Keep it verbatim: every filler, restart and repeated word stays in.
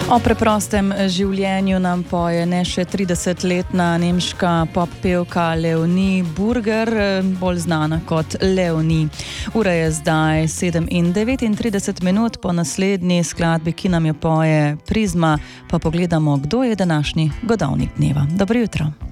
O preprostem življenju nam poje ne še tridesetletna nemška pop pevka Leonie Burger, bolj znana kot Leonie. Ura je zdaj sedem in devetintrideset minut, po naslednji skladbi, ki nam jo poje Prizma, pa pogledamo, kdo je današnji godovnik dneva. Dobro jutro.